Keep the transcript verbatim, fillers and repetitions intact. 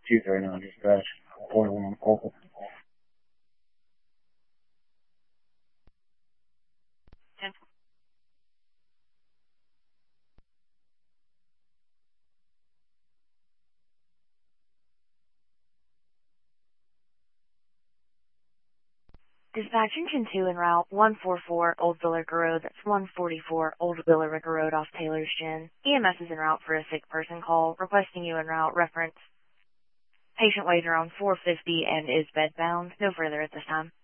two three nine dispatch. forty-one Corporal. Dispatch engine two en route, one forty-four Old Billerica Road, that's one forty-four Old Billerica Road off Taylor's Gin. E M S is en route for a sick person call, requesting you en route reference. Patient weighs around four fifty and is bedbound. No further at this time.